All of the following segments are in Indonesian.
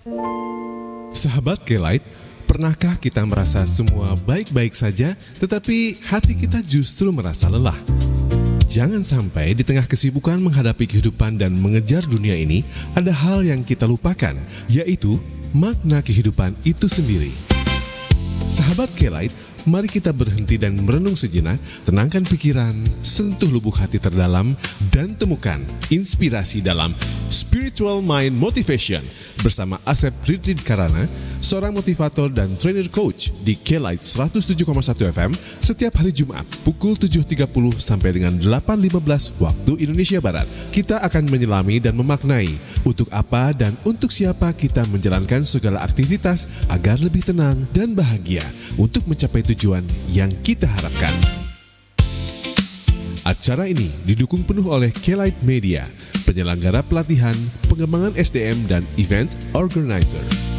Sahabat K-Lite, pernahkah kita merasa semua baik-baik saja, tetapi hati kita justru merasa lelah? Jangan sampai di tengah kesibukan menghadapi kehidupan dan mengejar dunia ini, ada hal yang kita lupakan, yaitu makna kehidupan itu sendiri. Sahabat K-Lite, mari kita berhenti dan merenung sejenak, tenangkan pikiran, sentuh lubuk hati terdalam, dan temukan inspirasi dalam Spiritual Mind Motivation bersama Asep Ridrid Karana, seorang motivator dan trainer coach di K-Lite 107,1 FM setiap hari Jumat pukul 7.30 sampai dengan 8.15 waktu Indonesia Barat. Kita akan menyelami dan memaknai untuk apa dan untuk siapa kita menjalankan segala aktivitas agar lebih tenang dan bahagia untuk mencapai tujuan yang kita harapkan. Acara ini didukung penuh oleh K-Lite Media, penyelenggara pelatihan, pengembangan SDM, dan event organizer.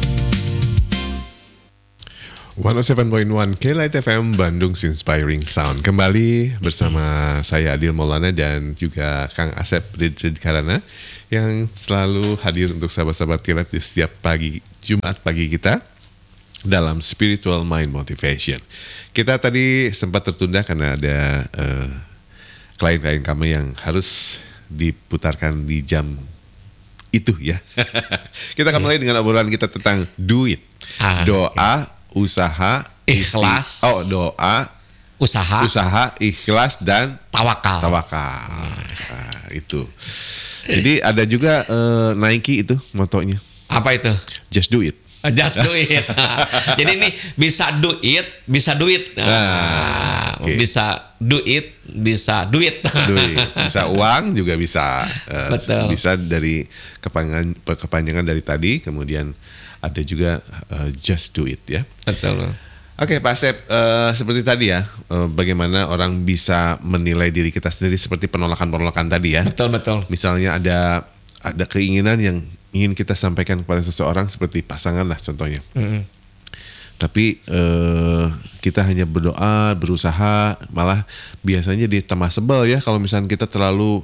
107.1 K-Lite FM Bandung Inspiring Sound. Kembali bersama saya Adil Maulana dan juga Kang Asep Ridrid Karana yang selalu hadir untuk sahabat-sahabat K-Lite di setiap pagi Jumat pagi kita dalam Spiritual Mind Motivation. Kita tadi sempat tertunda karena ada klien-klien kami yang harus diputarkan di jam itu ya. Kita akan mulai dengan obrolan kita tentang duit, doa, usaha, ikhlas. Doa, usaha, ikhlas dan tawakal. Nah, itu. Jadi ada juga Nike itu motonya. Apa itu? Just do it. Just do it. Jadi ini bisa do it, bisa duit. Okay. Bisa do it, bisa duit. Bisa uang juga bisa. Betul. Bisa dari kepanjangan dari tadi. Kemudian ada juga just do it ya. Betul. Oke, Pak Asep, seperti tadi ya, bagaimana orang bisa menilai diri kita sendiri seperti penolakan-penolakan tadi ya. Betul. Misalnya ada keinginan yang ingin kita sampaikan kepada seseorang seperti pasangan lah contohnya. Tapi kita hanya berdoa, berusaha, malah biasanya ditambah sebel ya kalau misalnya kita terlalu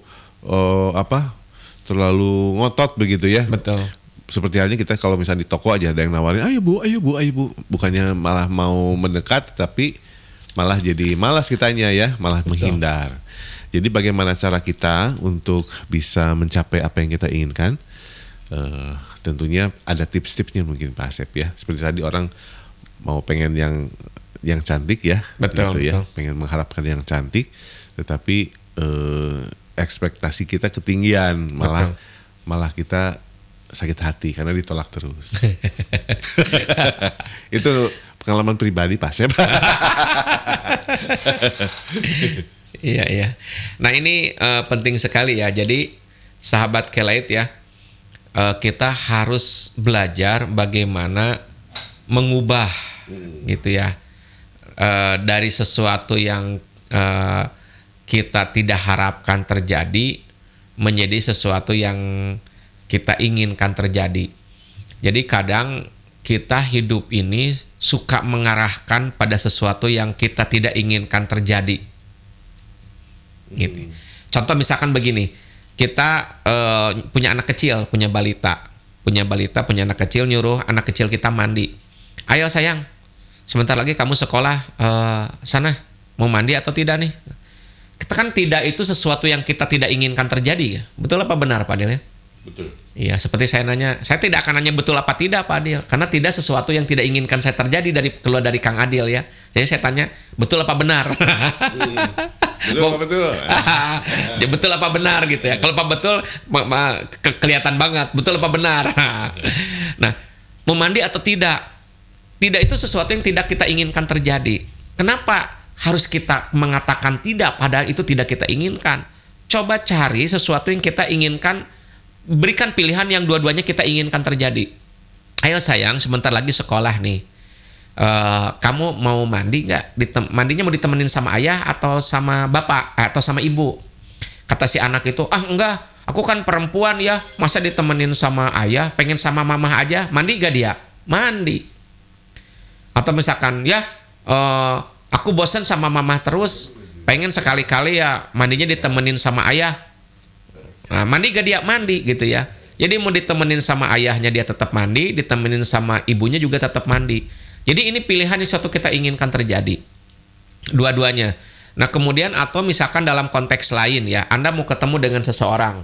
ngotot begitu ya. Betul. Seperti halnya kita kalau misalnya di toko aja ada yang nawarin, ayo bu, bukannya malah mau mendekat, tapi malah jadi malas kitanya ya, malah menghindar. Jadi bagaimana cara kita untuk bisa mencapai apa yang kita inginkan? Tentunya ada tips-tipsnya mungkin Pak Asep ya. Seperti tadi orang mau pengen yang cantik ya, betul, gitu ya, pengen mengharapkan yang cantik, tetapi ekspektasi kita ketinggian, malah kita sakit hati karena ditolak terus. Itu pengalaman pribadi Pak Asep. Iya. Nah ini penting sekali ya. Jadi sahabat K-Lite ya, kita harus belajar bagaimana mengubah gitu ya, dari sesuatu yang kita tidak harapkan terjadi menjadi sesuatu yang kita inginkan terjadi. Jadi kadang kita hidup ini suka mengarahkan pada sesuatu yang kita tidak inginkan terjadi. Gitu. Contoh misalkan begini, kita punya anak kecil, punya anak kecil, nyuruh anak kecil kita mandi. Ayo sayang, sebentar lagi kamu sekolah, sana mau mandi atau tidak nih? Kita kan tidak, itu sesuatu yang kita tidak inginkan terjadi. Betul apa benar Pak Adil ya? Betul. Iya, seperti saya nanya, saya tidak akan nanya betul apa tidak Pak Adil, karena tidak sesuatu yang tidak inginkan saya terjadi keluar dari Kang Adil ya. Jadi saya tanya, betul apa benar? Betul. Ya, betul apa benar gitu ya. Kalau Pak betul kelihatan banget, betul apa benar. Nah, mau mandi atau tidak? Tidak itu sesuatu yang tidak kita inginkan terjadi. Kenapa harus kita mengatakan tidak padahal itu tidak kita inginkan? Coba cari sesuatu yang kita inginkan, berikan pilihan yang dua-duanya kita inginkan terjadi. Ayo sayang, sebentar lagi sekolah nih. Kamu mau mandi nggak? Mandinya mau ditemenin sama ayah atau sama bapak atau sama ibu? Kata si anak itu, enggak, aku kan perempuan ya, masa ditemenin sama ayah, pengen sama mama aja. Mandi gak dia? Mandi. Atau misalkan ya, aku bosan sama mama terus, pengen sekali-kali ya mandinya ditemenin sama ayah. Nah, mandi gak dia? Mandi gitu ya. Jadi mau ditemenin sama ayahnya dia tetap mandi, ditemenin sama ibunya juga tetap mandi. Jadi ini pilihan yang suatu kita inginkan terjadi. Dua-duanya. Nah kemudian atau misalkan dalam konteks lain ya, Anda mau ketemu dengan seseorang.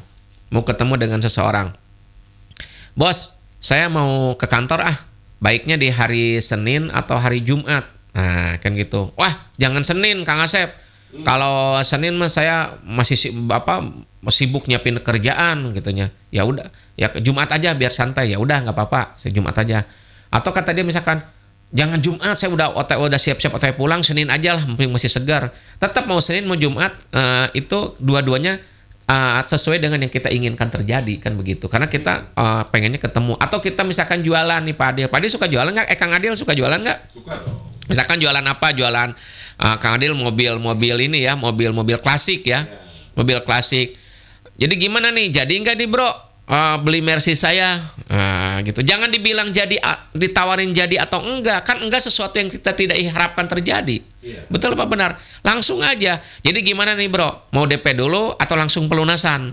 Bos, saya mau ke kantor baiknya di hari Senin atau hari Jumat. Nah kan gitu. Wah jangan Senin Kang Asep. Kalau Senin mah saya masih sibuk nyiapin kerjaan gitunya. Ya udah, ya Jumat aja biar santai. Ya udah nggak apa-apa, saya Jumat aja. Atau kata dia misalkan, jangan Jumat, saya udah siap-siap OTW pulang, Senin aja lah, masih segar. Tetap mau Senin mau Jumat, itu dua-duanya sesuai dengan yang kita inginkan terjadi kan begitu. Karena kita pengennya ketemu. Atau kita misalkan jualan nih Pak Adil. Pak Adil suka jualan nggak? Kang Adil suka jualan nggak? Suka dong. Misalkan jualan apa? Jualan Kang Adil mobil ini ya, mobil klasik ya, mobil klasik. Jadi gimana nih? Jadi nggak nih bro? Beli Mercy saya, gitu. Jangan dibilang jadi, ditawarin jadi atau enggak. Kan enggak sesuatu yang kita tidak harapkan terjadi. Betul apa benar? Langsung aja. Jadi gimana nih bro? Mau DP dulu atau langsung pelunasan?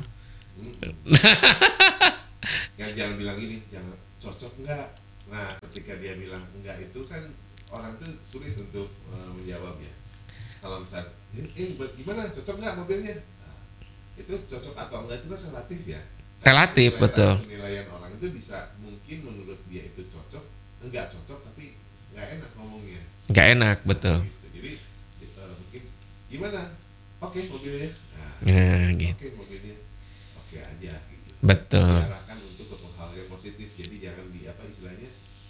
Jangan bilang ini, jangan cocok enggak. Nah ketika dia bilang enggak itu kan orang tuh sulit untuk menjawab ya. Kalau misalnya, gimana cocok nggak mobilnya? Nah, itu cocok atau enggak itu kan relatif ya. Relatif, betul. Penilaian orang itu bisa mungkin menurut dia itu cocok, enggak cocok tapi nggak enak ngomongnya. Nggak enak, betul. Gitu. Jadi mungkin gimana? Oke mobilnya. Gitu. Oke mobilnya. Oke aja. Gitu. Betul. Diarahkan untuk hal yang positif. Jadi jangan istilahnya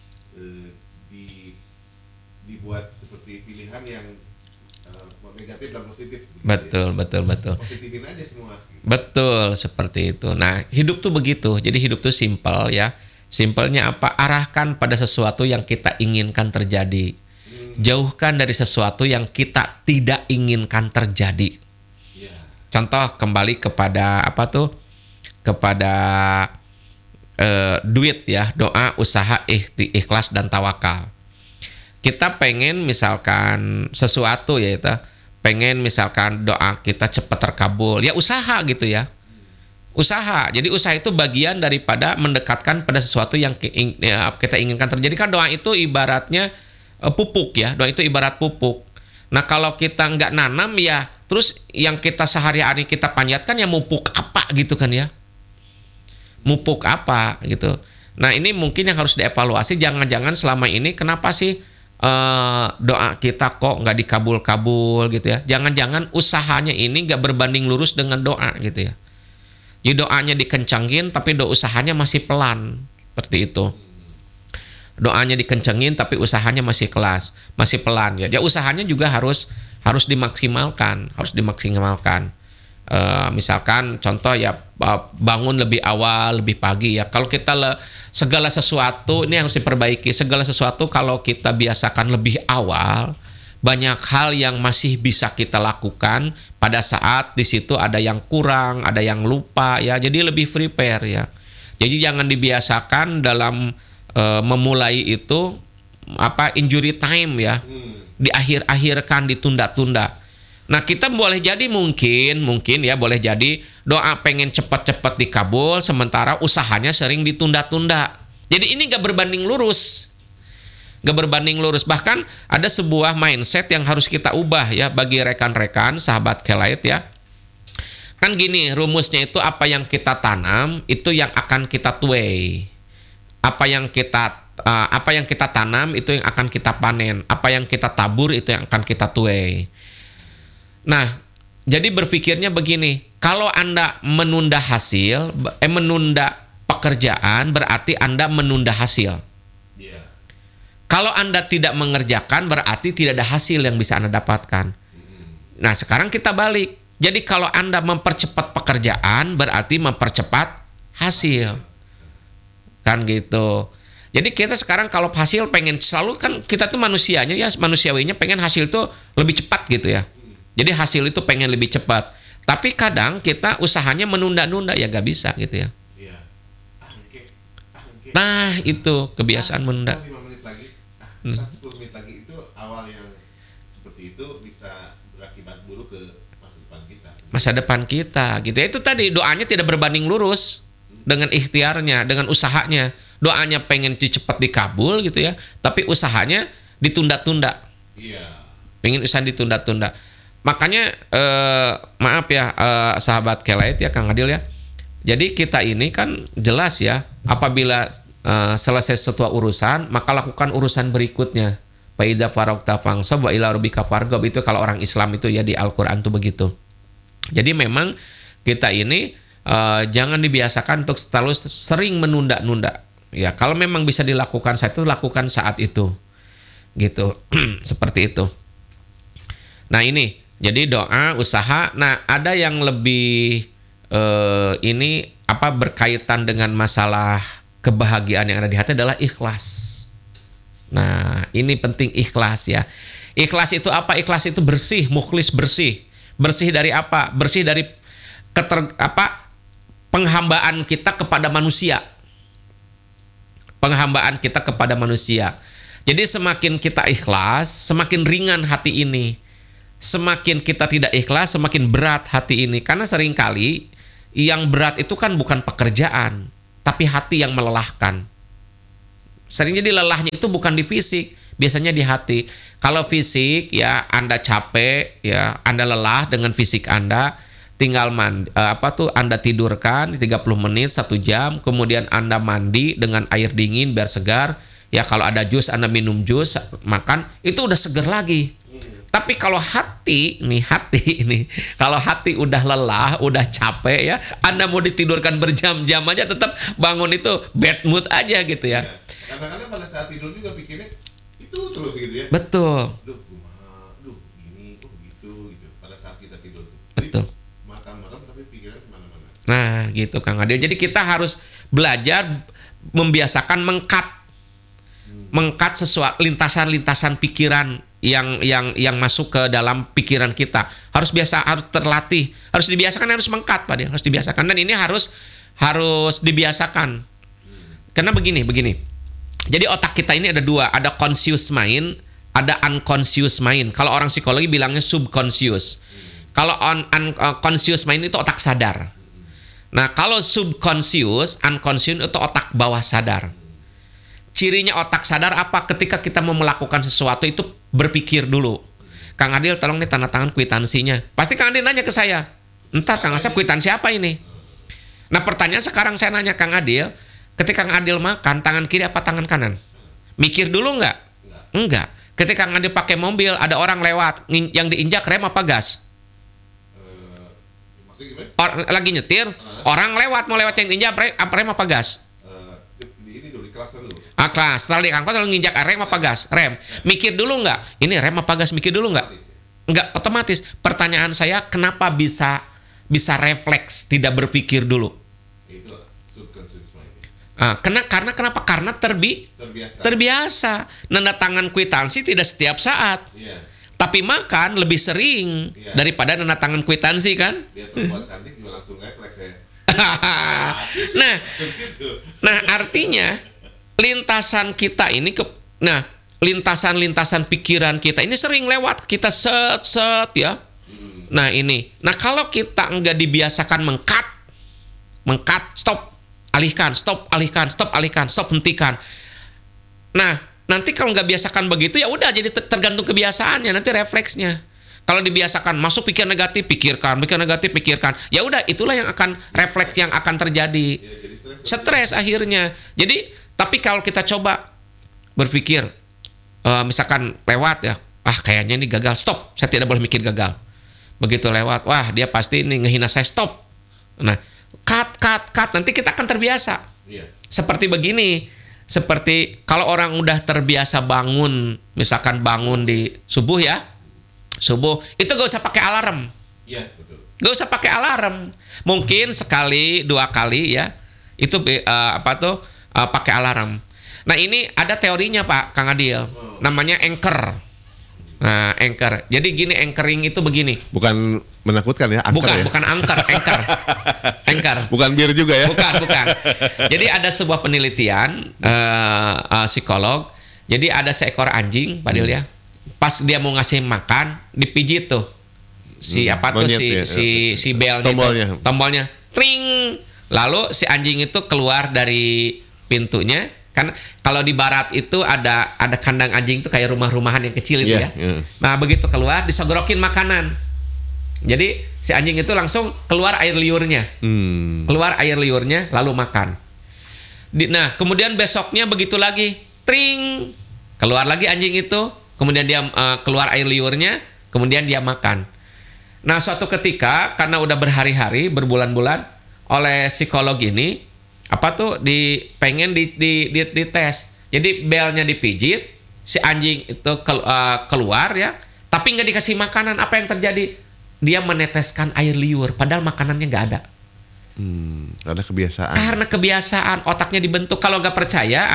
dibuat seperti pilihan yang negatif dan positif. Betul. Positifin aja semua. Betul, seperti itu. Nah, hidup tuh begitu. Jadi hidup tuh simpel ya. Simpelnya apa? Arahkan pada sesuatu yang kita inginkan terjadi. Jauhkan dari sesuatu yang kita tidak inginkan terjadi. Contoh kembali kepada apa tuh? Kepada duit ya, doa, usaha, ikhlas dan tawakal. Kita pengen misalkan sesuatu ya itu, pengen misalkan doa kita cepat terkabul, ya usaha gitu ya. Usaha. Jadi usaha itu bagian daripada mendekatkan pada sesuatu yang kita inginkan terjadi. Kan doa itu ibaratnya pupuk ya. Doa itu ibarat pupuk. Nah kalau kita nggak nanam ya, terus yang kita sehari-hari kita panjatkan ya mupuk apa gitu kan ya. Mupuk apa gitu. Nah ini mungkin yang harus dievaluasi. Jangan-jangan selama ini kenapa sih doa kita kok nggak dikabul-kabul gitu ya. Jangan-jangan usahanya ini nggak berbanding lurus dengan doa gitu ya. Jadi doanya dikencangin tapi usahanya masih pelan. Seperti itu. Doanya dikencengin tapi usahanya masih pelan ya. Ya usahanya juga harus dimaksimalkan, misalkan contoh ya, bangun lebih awal, lebih pagi ya. Kalau kita segala sesuatu ini harus diperbaiki. Segala sesuatu kalau kita biasakan lebih awal, banyak hal yang masih bisa kita lakukan pada saat di situ ada yang kurang, ada yang lupa ya. Jadi lebih prepare ya. Jadi jangan dibiasakan dalam memulai itu injury time ya. Diakhir-akhirkan, ditunda-tunda. Nah kita boleh jadi mungkin ya boleh jadi doa pengen cepat-cepat dikabul sementara usahanya sering ditunda-tunda. Jadi ini gak berbanding lurus. Bahkan ada sebuah mindset yang harus kita ubah ya bagi rekan-rekan sahabat Kelight ya. Kan gini rumusnya itu, apa yang kita tanam itu yang akan kita tuai. Apa yang kita tanam itu yang akan kita panen. Apa yang kita tabur itu yang akan kita tuai. Nah, jadi berpikirnya begini, kalau Anda menunda menunda pekerjaan berarti Anda menunda hasil. Kalau Anda tidak mengerjakan berarti tidak ada hasil yang bisa Anda dapatkan. Nah, sekarang kita balik. Jadi kalau Anda mempercepat pekerjaan berarti mempercepat hasil. Kan gitu. Jadi kita sekarang kalau hasil pengen selalu, kan kita tuh manusianya ya, manusiawinya pengen hasil tuh lebih cepat gitu ya. Jadi hasil itu pengen lebih cepat. Tapi kadang kita usahanya menunda-nunda ya gak bisa gitu ya. Nah itu kebiasaan menunda. 5 menit lagi, 10 menit lagi itu awal yang seperti itu bisa berakibat buruk ke masa depan kita. Masa depan kita gitu ya. Itu tadi doanya tidak berbanding lurus. dengan ikhtiarnya, dengan usahanya. Doanya pengen cepat dikabul gitu ya, tapi usahanya ditunda-tunda. Iya. Pengen usaha ditunda-tunda. Makanya maaf ya sahabat Kelait ya Kang Adil ya. Jadi kita ini kan jelas ya, apabila selesai sebuah urusan, maka lakukan urusan berikutnya. Fa idza faragta fansab wa ila rabbika farghab, itu kalau orang Islam itu ya di Al-Qur'an tuh begitu. Jadi memang kita ini jangan dibiasakan untuk selalu sering menunda-nunda. Ya, kalau memang bisa dilakukan saat itu, lakukan saat itu. Gitu. Seperti itu. Nah, ini. Jadi doa, usaha. Nah, ada yang lebih ini berkaitan dengan masalah kebahagiaan yang ada di hati adalah ikhlas. Nah, ini penting ikhlas ya. Ikhlas itu apa? Ikhlas itu bersih, mukhlis bersih. Bersih dari apa? Bersih dari penghambaan kita kepada manusia. Penghambaan kita kepada manusia. Jadi semakin kita ikhlas, semakin ringan hati ini. Semakin kita tidak ikhlas, semakin berat hati ini. Karena seringkali yang berat itu kan bukan pekerjaan, tapi hati yang melelahkan. Sering jadi lelahnya itu bukan di fisik, biasanya di hati. Kalau fisik ya Anda capek, ya Anda lelah dengan fisik Anda, tinggal Anda tidurkan 30 menit 1 jam, kemudian Anda mandi dengan air dingin biar segar. Ya kalau ada jus Anda minum jus, makan, itu udah seger lagi. Tapi kalau hati ini, kalau hati udah lelah, udah capek ya, Anda mau ditidurkan berjam-jam aja tetap bangun itu bad mood aja gitu ya. Kadang-kadang pada saat tidur juga pikirnya itu terus gitu ya. Betul. Gini, begitu gitu. Pada saat kita tidur tuh. Betul. Mata merem tapi pikiran kemana-mana. Nah, gitu Kang Adil. Jadi kita harus belajar membiasakan mengkat sesuatu lintasan-lintasan pikiran yang masuk ke dalam pikiran kita. Harus terlatih, harus dibiasakan, harus mengkat Pak Adil, harus dibiasakan, dan ini harus dibiasakan. Karena begini. Jadi otak kita ini ada 2, ada conscious mind, ada unconscious mind. Kalau orang psikologi bilangnya subconscious. Kalau unconscious mind itu otak sadar. Nah, kalau subconscious, unconscious itu otak bawah sadar. Cirinya otak sadar apa? Ketika kita mau melakukan sesuatu itu berpikir dulu. Kang Adil tolong nih tanda tangan kwitansinya. Pasti Kang Adil nanya ke saya. Entar Kang Asep kwitansi apa ini? Nah, pertanyaan sekarang saya nanya Kang Adil, ketika Kang Adil makan, tangan kiri apa tangan kanan? Mikir dulu nggak? Enggak. Ketika Kang Adil pakai mobil, ada orang lewat, yang diinjak rem apa gas? Lagi nyetir, orang lewat, mau lewat yang diinjak rem apa gas? Di kelas dulu. Kelas. Setelah di kampus lalu nginjak rem apa gas? Rem. Mikir dulu nggak? Ini rem apa gas? Mikir dulu nggak? Nggak otomatis. Pertanyaan saya, kenapa bisa refleks, tidak berpikir dulu? Itu subconscious mind. Kenapa? Karena terbiasa. Nanda tangan kwitansi tidak setiap saat. Iya. Tapi makan lebih sering daripada nanda tangan kwitansi kan? Biar perempuan cantik juga langsung refleks ya. Nah, artinya lintasan kita ini lintasan pikiran kita ini sering lewat kita set ya. Nah, ini. Nah, kalau kita enggak dibiasakan mengkat, stop, alihkan, stop, hentikan. Nah, nanti kalau nggak biasakan begitu ya udah jadi tergantung kebiasaannya, nanti refleksnya. Kalau dibiasakan masuk pikiran negatif, pikirkan. Ya udah, itulah yang akan refleks yang akan terjadi. Stres akhirnya. Jadi, tapi kalau kita coba berpikir, misalkan lewat ya, kayaknya ini gagal, stop. Saya tidak boleh mikir gagal. Begitu lewat, wah dia pasti ini ngehina saya, stop. Nah, cut. Nanti kita akan terbiasa. Seperti begini. Seperti kalau orang udah terbiasa bangun, misalkan bangun di subuh ya. Subuh itu gak usah pakai alarm. Iya, betul. Gak usah pakai alarm. Mungkin sekali, 2 kali ya. Itu pakai alarm. Nah, ini ada teorinya Pak Kang Adil. Namanya anchor. Nah, anchor. Jadi gini, anchoring itu begini. Bukan menakutkan ya, anchor. Bukan anchor. Anchor. Bukan bir juga ya. Bukan. Jadi ada sebuah penelitian psikolog. Jadi ada seekor anjing, Pak Adil ya. Pas dia mau ngasih makan, dipijit tuh si belnya, tombolnya, tring. Lalu si anjing itu keluar dari pintunya. Kan kalau di barat itu ada kandang anjing itu kayak rumah-rumahan yang kecil itu ya. Nah, begitu keluar disogorokin makanan. Jadi si anjing itu langsung keluar air liurnya. Keluar air liurnya lalu makan. Nah, kemudian besoknya begitu lagi. Tring. Keluar lagi anjing itu, kemudian dia keluar air liurnya, kemudian dia makan. Nah, suatu ketika karena udah berhari-hari, berbulan-bulan oleh psikolog ini pengen dites. Jadi belnya dipijit, si anjing itu keluar ya, tapi nggak dikasih makanan. Apa yang terjadi? Dia meneteskan air liur, padahal makanannya nggak ada. Karena kebiasaan. Karena kebiasaan, otaknya dibentuk. Kalau nggak percaya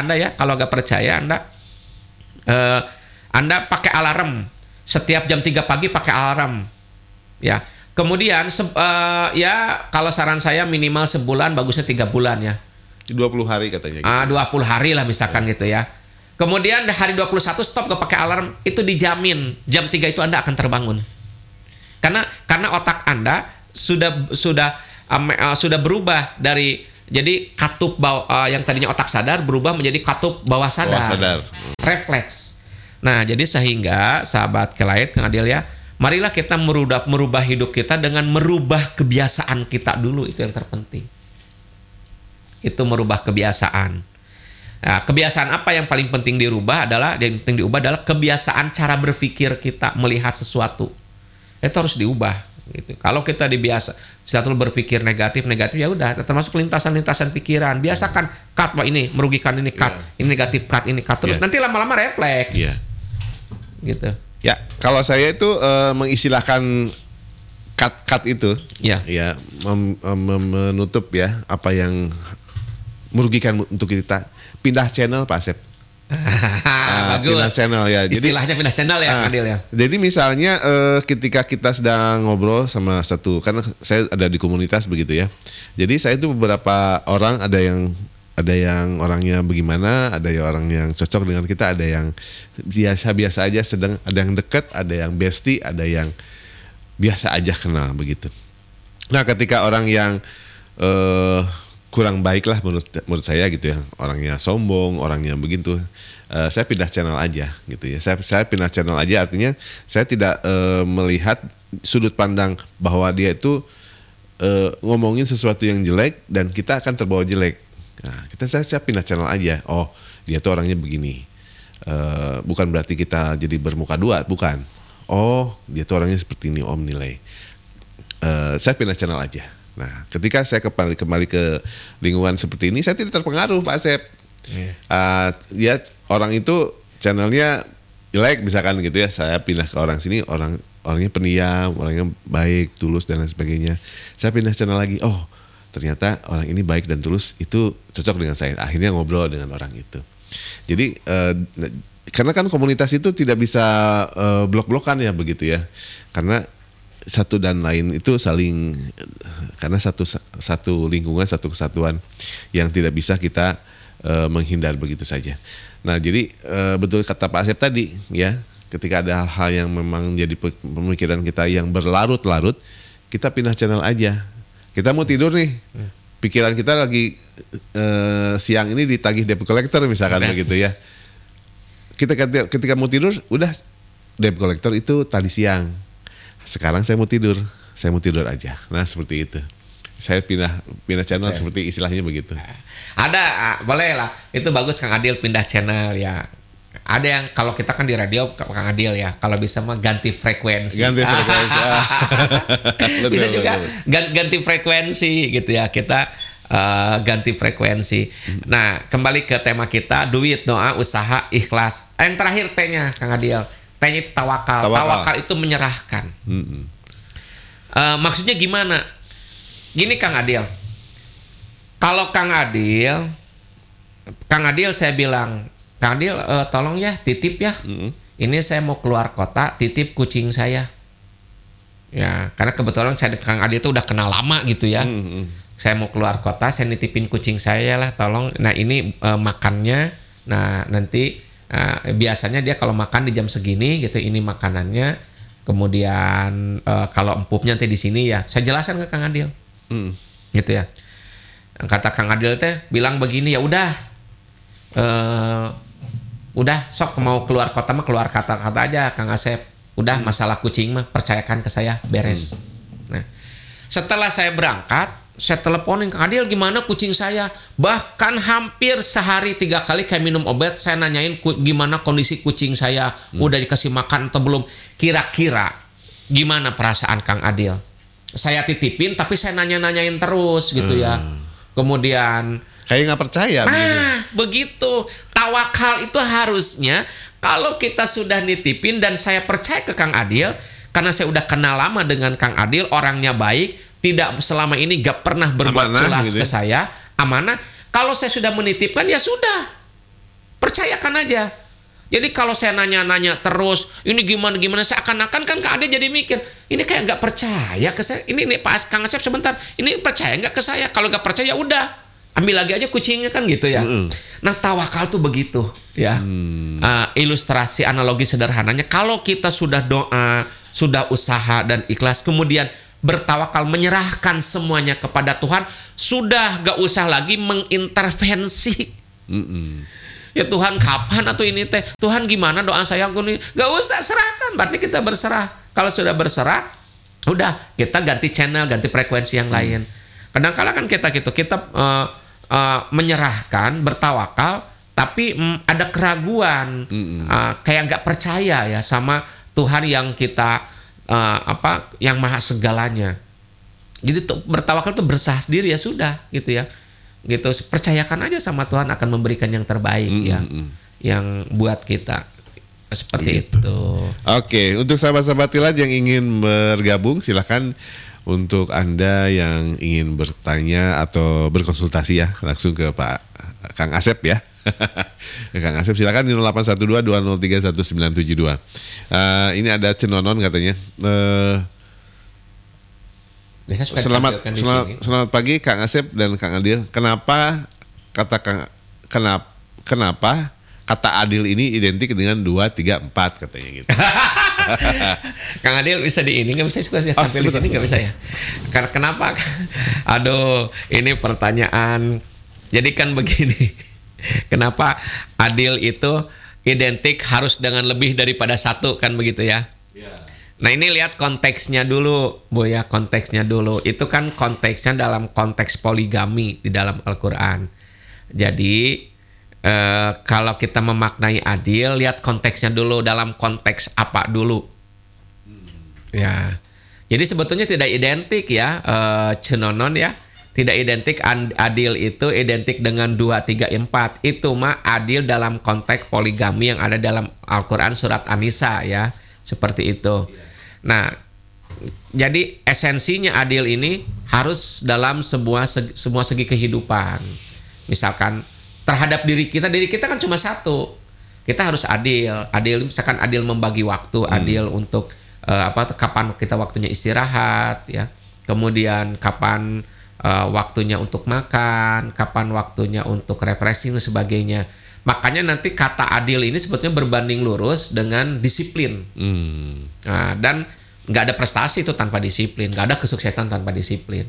Anda pakai alarm. Setiap jam 3 pagi pakai alarm. Ya. Kemudian ya kalau saran saya minimal sebulan, bagusnya 3 bulan ya. 20 hari katanya. 20 hari lah misalkan gitu ya. Kemudian hari 21 stop gak pakai alarm, itu dijamin jam 3 itu Anda akan terbangun. Karena otak Anda sudah berubah dari jadi katup yang tadinya otak sadar berubah menjadi katup bawah sadar. Refleks. Nah, jadi sehingga sahabat Kelait Kang Adil ya, marilah kita merubah hidup kita dengan merubah kebiasaan kita dulu, itu yang terpenting. Itu merubah kebiasaan. Nah, kebiasaan apa yang paling penting diubah adalah kebiasaan cara berpikir kita melihat sesuatu. Itu harus diubah. Gitu. Kalau kita satu berpikir negatif ya udah, termasuk lintasan pikiran. Biasakan cut, ini merugikan, ini cut, ini negatif cut, ini cut. Terus nanti lama-lama refleks. Gitu. Ya, kalau saya itu mengistilahkan cut itu, menutup ya apa yang merugikan untuk kita, pindah channel Pak Asep. Bagus. Pindah channel ya. Istilahnya pindah channel ya, Adil ya. Jadi misalnya ketika kita sedang ngobrol sama satu, karena saya ada di komunitas begitu ya. Jadi saya itu beberapa orang, ada yang orangnya bagaimana, ada yang orang yang cocok dengan kita, ada yang biasa-biasa aja, sedang, ada yang dekat, ada yang bestie, ada yang biasa aja kenal begitu. Nah, ketika orang yang kurang baik lah menurut saya gitu ya, orangnya sombong, orangnya begitu, saya pindah channel aja gitu ya. Saya pindah channel aja, artinya saya tidak melihat sudut pandang bahwa dia itu ngomongin sesuatu yang jelek dan kita akan terbawa jelek. Nah, saya pindah channel aja. Oh, dia tuh orangnya begini. Bukan berarti kita jadi bermuka dua, bukan. Oh, dia tuh orangnya seperti ini, Om nilai. Saya pindah channel aja. Nah, ketika saya kembali ke lingkungan seperti ini, saya tidak terpengaruh, Pak Asep. Ya, orang itu channelnya jelek misalkan gitu ya, saya pindah ke orang sini, orangnya pendiam, orangnya baik, tulus dan lain sebagainya. Saya pindah channel lagi, oh ternyata orang ini baik dan tulus, itu cocok dengan saya. Akhirnya ngobrol dengan orang itu. Jadi karena kan komunitas itu tidak bisa blok-blokan ya begitu ya, karena satu dan lain itu saling, karena satu lingkungan, satu kesatuan yang tidak bisa kita menghindar begitu saja. Nah, jadi betul kata Pak Asep tadi ya, ketika ada hal yang memang jadi pemikiran kita yang berlarut-larut, kita pindah channel aja. Kita mau tidur nih, pikiran kita lagi siang ini ditagih debt collector misalkan begitu ya. Ketika mau tidur, udah debt collector itu tadi siang. Sekarang saya mau tidur aja. Nah, seperti itu. Saya pindah channel, seperti istilahnya begitu. Ada, boleh lah. Itu bagus Kang Adil pindah channel ya. Ada yang kalau kita kan di radio Kang Adil ya, kalau bisa mah ganti frekuensi. Bisa juga ganti frekuensi gitu ya. Kita ganti frekuensi. Nah, kembali ke tema kita, duit, doa, usaha, ikhlas. Yang terakhir T-nya Kang Adil. T-nya itu tawakal. Tawakal itu menyerahkan. Maksudnya gimana? Gini Kang Adil. Kalau Kang Adil saya bilang, Kang Adil tolong ya titip ya. Ini saya mau keluar kota, titip kucing saya. Ya, karena kebetulan Kang Adil itu udah kenal lama gitu ya. Saya mau keluar kota, saya nitipin kucing saya lah, tolong. Nah, ini makannya. Nah, nanti biasanya dia kalau makan di jam segini gitu, ini makanannya. Kemudian kalau empupnya nanti di sini ya. Saya jelaskan ke Kang Adil. Gitu ya. Kata Kang Adil teh bilang begini, ya udah, udah sok mau keluar kota mah keluar kata-kata aja Kang Asep. Udah masalah kucing mah percayakan ke saya, beres. Nah, setelah saya berangkat, saya teleponin Kang Adil, gimana kucing saya? Bahkan hampir sehari 3 kali kayak minum obat, saya nanyain gimana kondisi kucing saya, udah dikasih makan atau belum? Kira-kira gimana perasaan Kang Adil? Saya titipin, tapi saya nanya-nanyain terus gitu ya. Kemudian Kayak nggak percaya. begitu. Tawakal itu harusnya kalau kita sudah nitipin dan saya percaya ke Kang Adil, karena saya udah kenal lama dengan Kang Adil, orangnya baik, tidak selama ini gak pernah berbuat culas gitu ke saya, amanah. Kalau saya sudah menitipkan, ya sudah, percayakan aja. Jadi kalau saya nanya-nanya terus, ini gimana, seakan-akan kan Kang Adil jadi mikir, ini kayak nggak percaya ke saya. Ini Pak Kang Asep sebentar, ini percaya nggak ke saya? Kalau nggak percaya, udah ambil lagi aja kucingnya kan gitu ya. Nah tawakal tuh begitu ya. Ilustrasi analogi sederhananya, kalau kita sudah doa, sudah usaha dan ikhlas, kemudian bertawakal menyerahkan semuanya kepada Tuhan, sudah gak usah lagi mengintervensi. Ya Tuhan kapan atau ini teh, Tuhan gimana doa saya, gak usah, serahkan. Berarti kita berserah. Kalau sudah berserah, udah kita ganti channel, ganti frekuensi yang lain. Kadang-kala kan kita gitu, kita menyerahkan, bertawakal, tapi ada keraguan, kayak nggak percaya ya sama Tuhan yang kita yang maha segalanya. Jadi bertawakal tuh berserah diri, ya sudah gitu ya, gitu, percayakan aja sama Tuhan akan memberikan yang terbaik ya, yang buat kita seperti itu. Oke, untuk sahabat-sahabat Kilat yang ingin bergabung, silahkan. Untuk Anda yang ingin bertanya atau berkonsultasi ya, langsung ke Pak Kang Asep ya. Kang Asep silakan di 0812-203-1972. Ini ada Cenonon katanya. Selamat pagi Kang Asep dan Kang Adil. Kenapa kata adil ini identik dengan 2, 3, 4 katanya gitu. Kang Adil bisa di ini, nggak bisa tampil di sini, nggak bisa ya. Karena kenapa? Aduh, ini pertanyaan. Jadi kan begini, kenapa adil itu identik harus dengan lebih daripada 1 kan begitu ya? Nah ini lihat konteksnya dulu, Bu ya, konteksnya dulu. Itu kan konteksnya dalam konteks poligami di dalam Al-Quran. Jadi kalau kita memaknai adil, lihat konteksnya dulu, dalam konteks apa dulu. Ya, jadi sebetulnya tidak identik ya, Cenonon ya, tidak identik adil itu identik dengan 2, 3, 4. Itu mah adil dalam konteks poligami yang ada dalam Al-Quran surat An-Nisa ya, seperti itu. Nah, jadi esensinya adil ini harus dalam semua segi kehidupan. Misalkan terhadap diri kita kan cuma 1. Kita harus adil misalkan adil membagi waktu, adil untuk kapan kita waktunya istirahat ya. Kemudian kapan waktunya untuk makan, kapan waktunya untuk refreshing dan sebagainya. Makanya nanti kata adil ini sebetulnya berbanding lurus dengan disiplin. Nah, dan nggak ada prestasi itu tanpa disiplin, nggak ada kesuksesan tanpa disiplin.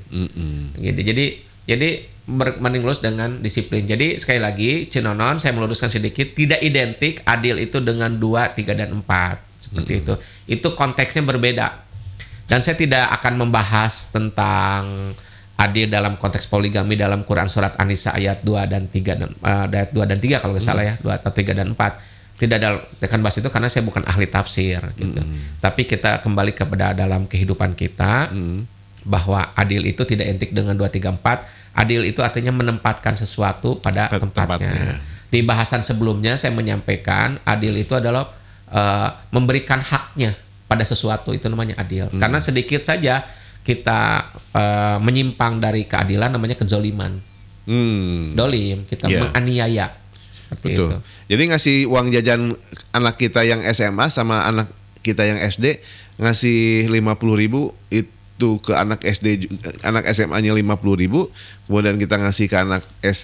Jadi berbanding lurus dengan disiplin. Jadi sekali lagi Cenonon, saya meluruskan sedikit, tidak identik adil itu dengan 2, 3, dan 4 seperti itu. Itu konteksnya berbeda. Dan saya tidak akan membahas tentang adil dalam konteks poligami dalam Quran surat An-Nisa ayat 2 dan 3 dan ayat 2 dan 3 kalau nggak salah ya, 2 atau 3 dan 4. Tidak ada tekan bahas itu karena saya bukan ahli tafsir gitu. Tapi kita kembali kepada dalam kehidupan kita bahwa adil itu tidak identik dengan 2, 3, 4. Adil itu artinya menempatkan sesuatu pada tempatnya. Di bahasan sebelumnya saya menyampaikan adil itu adalah memberikan haknya pada sesuatu, itu namanya adil. Karena sedikit saja kita menyimpang dari keadilan namanya kezoliman. Dolim, kita menganiaya. Seperti Betul. itu. Jadi ngasih uang jajan anak kita yang SMA sama anak kita yang SD, ngasih 50.000 itu ke anak anak SMA-nya 50.000, kemudian kita ngasih ke anak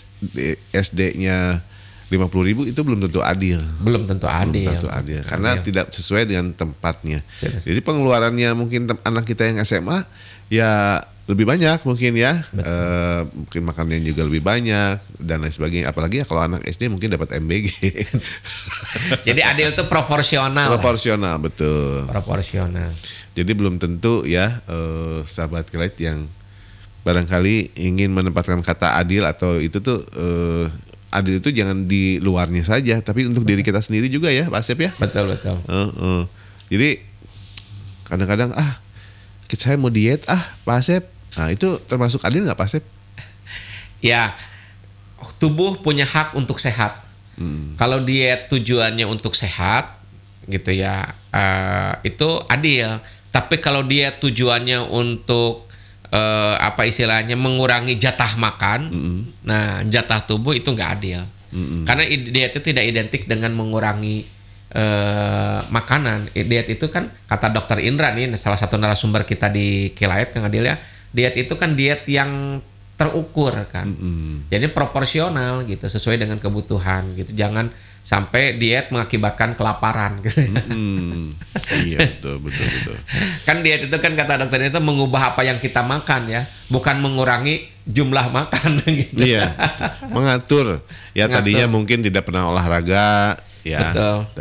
SD-nya 50.000, itu belum tentu adil. Belum tentu adil. Karena tidak sesuai dengan tempatnya. Jadi pengeluarannya mungkin anak kita yang SMA ya lebih banyak mungkin ya, mungkin makannya juga lebih banyak dan lain sebagainya. Apalagi ya kalau anak SD mungkin dapat MBG. Jadi adil itu proporsional. Proporsional, betul. Proporsional. Jadi belum tentu ya sahabat Kelait yang barangkali ingin menempatkan kata adil atau itu tuh adil itu jangan di luarnya saja, tapi untuk diri kita sendiri juga ya, Pak Asep ya. Betul. Jadi kadang-kadang saya mau diet Pak Asep. Nah itu termasuk adil nggak Pak Asep? Ya, tubuh punya hak untuk sehat. Kalau diet tujuannya untuk sehat, gitu ya, itu adil. Tapi kalau diet tujuannya untuk apa istilahnya mengurangi jatah makan, nah jatah tubuh itu nggak adil. Karena diet itu tidak identik dengan mengurangi makanan. Diet itu kan kata Dokter Indra nih, salah satu narasumber kita di Kilait Kang Adil ya, diet itu kan diet yang terukur kan. Jadi proporsional gitu, sesuai dengan kebutuhan gitu. Jangan sampai diet mengakibatkan kelaparan gitu. Iya betul. Kan diet itu kan kata dokter itu mengubah apa yang kita makan ya, bukan mengurangi jumlah makan gitu. Iya, mengatur. Ya Mengatur. tadinya mungkin tidak pernah olahraga, ya. Betul.